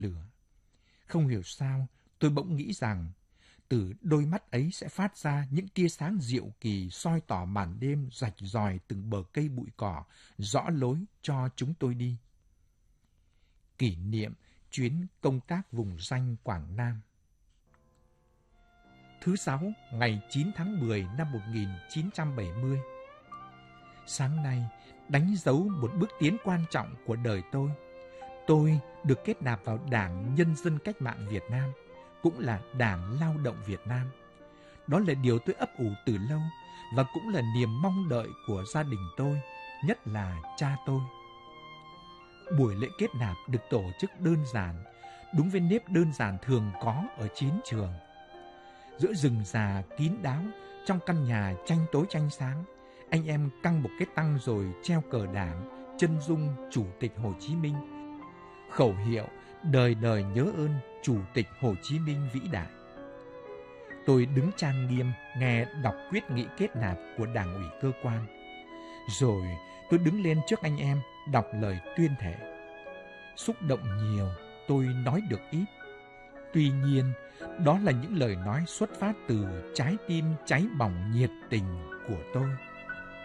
lửa. Không hiểu sao, tôi bỗng nghĩ rằng từ đôi mắt ấy sẽ phát ra những tia sáng diệu kỳ soi tỏ màn đêm rạch ròi từng bờ cây bụi cỏ, rõ lối cho chúng tôi đi. Kỷ niệm chuyến công tác vùng ranh Quảng Nam. Thứ Sáu, ngày 9 tháng 10 năm 1970. Sáng nay, đánh dấu một bước tiến quan trọng của đời tôi. Tôi được kết nạp vào Đảng Nhân dân Cách mạng Việt Nam, cũng là Đảng Lao động Việt Nam. Đó là điều tôi ấp ủ từ lâu và cũng là niềm mong đợi của gia đình tôi, nhất là cha tôi. Buổi lễ kết nạp được tổ chức đơn giản, đúng với nếp đơn giản thường có ở chiến trường. Giữa rừng già kín đáo, trong căn nhà tranh tối tranh sáng, anh em căng một cái tăng rồi treo cờ Đảng, chân dung Chủ tịch Hồ Chí Minh. Khẩu hiệu đời đời nhớ ơn Chủ tịch Hồ Chí Minh vĩ đại. Tôi đứng trang nghiêm nghe đọc quyết nghị kết nạp của Đảng ủy cơ quan. Rồi tôi đứng lên trước anh em đọc lời tuyên thệ. Xúc động nhiều, tôi nói được ít. Tuy nhiên, đó là những lời nói xuất phát từ trái tim cháy bỏng nhiệt tình của tôi.